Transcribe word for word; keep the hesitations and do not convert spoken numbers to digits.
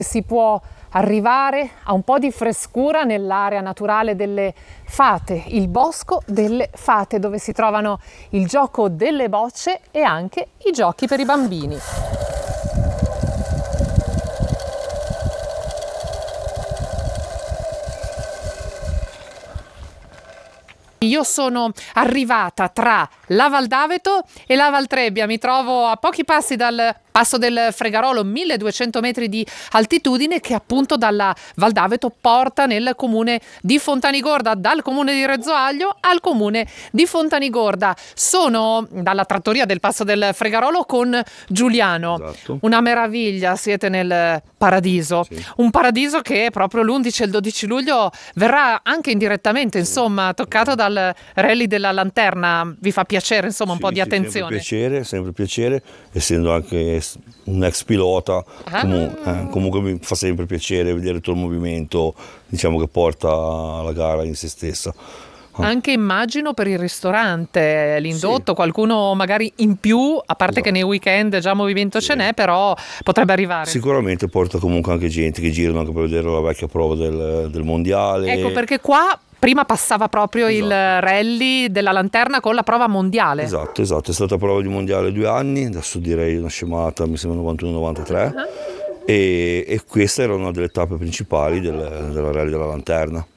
Si può arrivare a un po' di frescura nell'area naturale delle Fate, il Bosco delle Fate, dove si trovano il gioco delle bocce e anche i giochi per i bambini. Io sono arrivata tra la Val d'Aveto e la Val Trebbia, mi trovo a pochi passi dal Passo del Fregarolo, milleduecento metri di altitudine, che appunto dalla Val d'Aveto porta nel comune di Fontanigorda, dal comune di Rezzoaglio al comune di Fontanigorda. Sono dalla trattoria del Passo del Fregarolo con Giuliano. Esatto. Una meraviglia, siete nel paradiso, Sì. un paradiso che proprio l'undici e il dodici luglio verrà anche indirettamente, insomma, toccato dal Rally della Lanterna. Vi fa piacere, insomma, un Sì, po' di sì, attenzione? Sempre piacere, sempre piacere, essendo anche un ex pilota, Ah. comu- eh, comunque mi fa sempre piacere vedere tutto il movimento, diciamo, che porta la gara in se stessa. Anche immagino per il ristorante, l'indotto, Sì. qualcuno magari in più, a parte Esatto. che nei weekend già movimento Sì. ce n'è, però potrebbe arrivare. Sicuramente porta comunque anche gente che girano anche per vedere la vecchia prova del, del mondiale. Ecco perché qua prima passava proprio il Esatto. rally della Lanterna con la prova mondiale. Esatto, esatto, è stata prova di mondiale due anni, adesso direi una scemata, mi sembra novantuno novantatré, Ah. e, e questa era una delle tappe principali del, della Rally della Lanterna.